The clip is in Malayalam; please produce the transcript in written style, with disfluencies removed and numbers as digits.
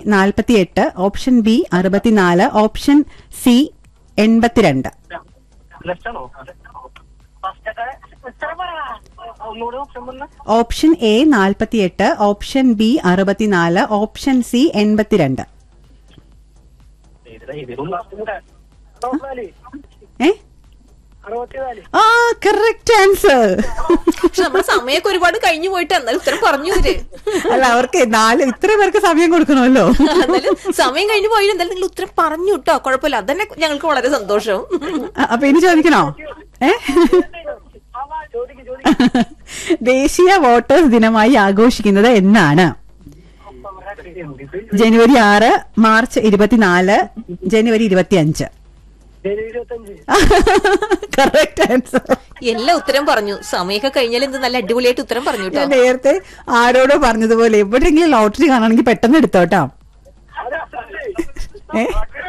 48, option B 64, option C 82. Option A 48, option B 64, option C 82. Correct answer. പക്ഷെ നമ്മുടെ സമയമൊക്കെ ഒരുപാട് കഴിഞ്ഞു പോയിട്ട് എന്നാലും ഉത്തരം പറഞ്ഞു. അല്ല, അവർക്ക് ഇത്ര പേർക്ക് സമയം കൊടുക്കണമല്ലോ. എന്നാലും സമയം കഴിഞ്ഞു പോയിട്ട് എന്തായാലും നിങ്ങൾ ഉത്തരം പറഞ്ഞു കേട്ടോ, കുഴപ്പമില്ല. അതന്നെ ഞങ്ങൾക്ക് വളരെ സന്തോഷം. അപ്പൊ ഇനി ചോദിക്കണോ? ദേശീയ വോട്ടേഴ്സ് ദിനമായി ആഘോഷിക്കുന്നത് എന്നാണ്? ജനുവരി 6, മാർച്ച് 24, ജനുവരി 25. Correct answer. എല്ലാ ഉത്തരം പറഞ്ഞു. സമയമൊക്കെ കഴിഞ്ഞാൽ എന്ത് നല്ല അടിപൊളിയായിട്ട് ഉത്തരം പറഞ്ഞു. ഞാൻ നേരത്തെ ആരോടോ പറഞ്ഞതുപോലെ എവിടെയെങ്കിലും ലോട്ടറി കാണാണെങ്കിൽ പെട്ടെന്ന് എടുത്തോട്ടോ.